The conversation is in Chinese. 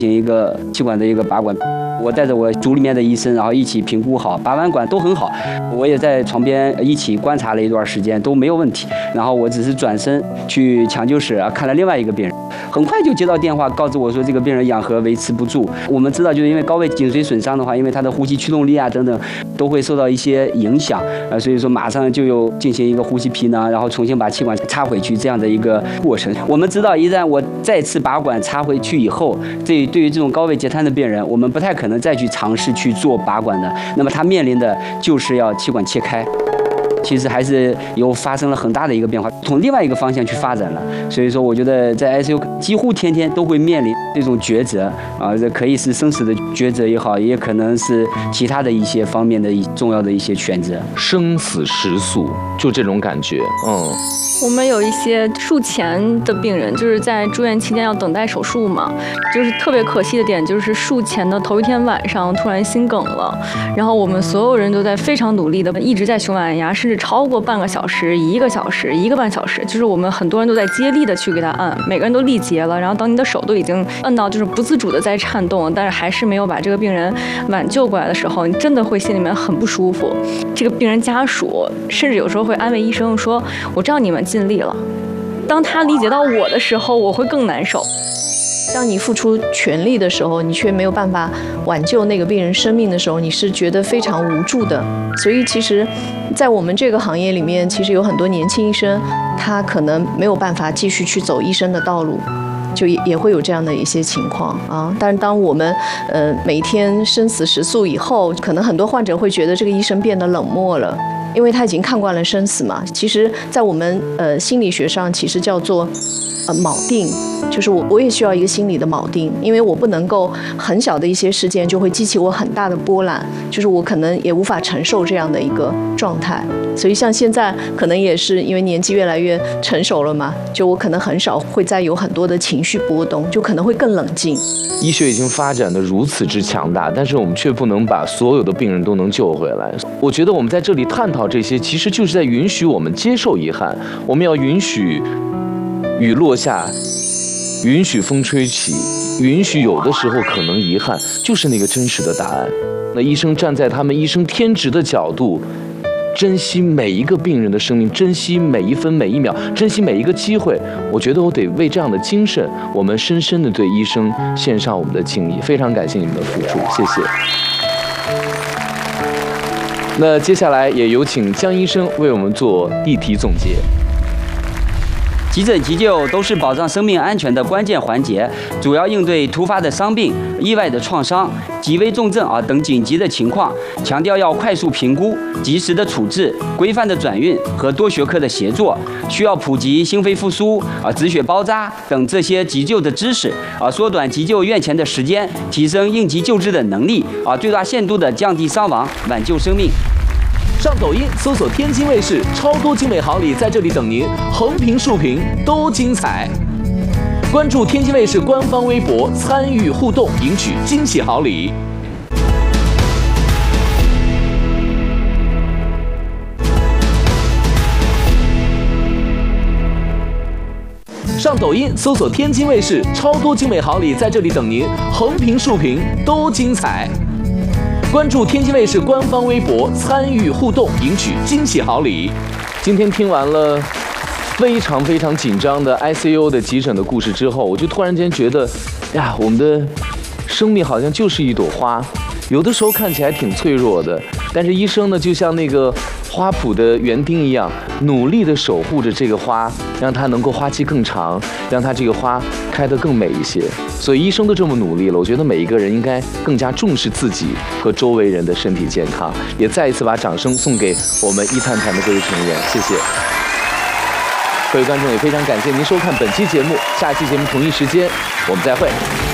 一个气管的一个拔管，我带着我组里面的医生，然后一起评估好，拔完管都很好，我也在床边一起观察了一段时间，都没有问题。然后我只是转身去抢救室看了另外一个病人，很快就接到电话告知我说这个病人氧合维持不住。我们知道，就是因为高位颈髓损伤的话，因为他的呼吸驱动力等等都会受到一些影响，所以说马上就有进行一个呼吸皮囊，然后重新把气管插回去这样的一个过程。我们知道，一旦我再次拔管插回去以后，对于这种高位截瘫的病人，我们不太可能再去尝试去做拔管的，那么他面临的就是要气管切开。其实还是有发生了很大的一个变化，从另外一个方向去发展了。所以说，我觉得在 ICU 几乎天天都会面临这种抉择这可以是生死的抉择也好，也可能是其他的一些方面的重要的一些选择。 生死时速，就这种感觉。 我们有一些术前的病人，就是在住院期间要等待手术嘛，就是特别可惜的点就是术前的头一天晚上突然心梗了，然后我们所有人都在非常努力的一直在熊按压，甚至超过半个小时、1个小时、1个半小时，就是我们很多人都在接力的去给他按，每个人都力竭了，然后等你的手都已经按到就是不自主的在颤动，但是还是没有把这个病人挽救过来的时候，你真的会心里面很不舒服。这个病人家属甚至有时候会安慰医生说：“我知道你们尽力了。”当他理解到我的时候，我会更难受。 当你付出全力的时候，你却没有办法挽救那个病人生命的时候，你是觉得非常无助的。所以其实在我们这个行业里面，其实有很多年轻医生，他可能没有办法继续去走医生的道路，就也会有这样的一些情况但是当我们每天生死时速以后，可能很多患者会觉得这个医生变得冷漠了，因为他已经看惯了生死嘛。其实在我们心理学上其实叫做锚定，就是我也需要一个心理的锚定，因为我不能够很小的一些事件就会激起我很大的波澜，就是我可能也无法承受这样的一个状态。所以像现在可能也是因为年纪越来越成熟了嘛，就我可能很少会再有很多的情绪波动，就可能会更冷静。 医学已经发展得如此之强大，但是我们却不能把所有的病人都能救回来。我觉得我们在这里探讨这些，其实就是在允许我们接受遗憾，我们要允许雨落下，允许风吹起，允许有的时候可能遗憾就是那个真实的答案。那医生站在他们医生天职的角度，珍惜每一个病人的生命，珍惜每一分每一秒，珍惜每一个机会。我觉得我得为这样的精神，我们深深地对医生献上我们的敬意。非常感谢你们的付出，谢谢。那接下来也有请江医生为我们做议题总结。 急诊急救都是保障生命安全的关键环节，主要应对突发的伤病、意外的创伤、急危重症等紧急的情况，强调要快速评估、及时的处置、规范的转运和多学科的协作，需要普及心肺复苏、止血包扎等这些急救的知识，缩短急救院前的时间，提升应急救治的能力，最大限度的降低伤亡，挽救生命。 上抖音搜索天津卫视，超多精美好礼在这里等您，横屏竖屏都精彩。关注天津卫视官方微博，参与互动，赢取惊喜好礼。上抖音搜索天津卫视，超多精美好礼在这里等您，横屏竖屏都精彩。关注天津卫视官方微博，参与互动，赢取惊喜好礼。今天听完了非常非常紧张的 ICU 的急诊的故事之后，我就突然间觉得，呀，我们的生命好像就是一朵花，有的时候看起来挺脆弱的，但是医生呢，就像那个花圃的园丁一样，努力地守护着这个花，让它能够花期更长，让它这个花开得更美一些。所以医生都这么努力了，我觉得每一个人应该更加重视自己和周围人的身体健康。也再一次把掌声送给我们医探谈的各位成员，谢谢。各位观众也非常感谢您收看本期节目，下期节目同一时间我们再会。